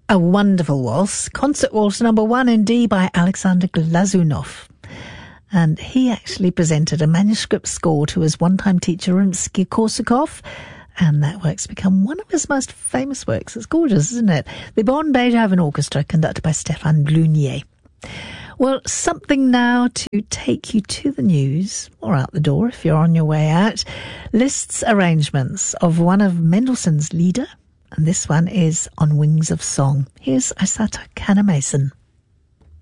A wonderful waltz, Concert Waltz number 1 in D by Alexander Glazunov. And he actually presented a manuscript score to his one-time teacher, Rimsky-Korsakov, and that work's become one of his most famous works. It's gorgeous, isn't it? The Bonn Beethoven Orchestra, conducted by Stéphane Blunier. Well, something now to take you to the news, or out the door if you're on your way out. Liszt's arrangements of one of Mendelssohn's Lieder, and this one is On Wings of Song. Here's Isata Kanamason.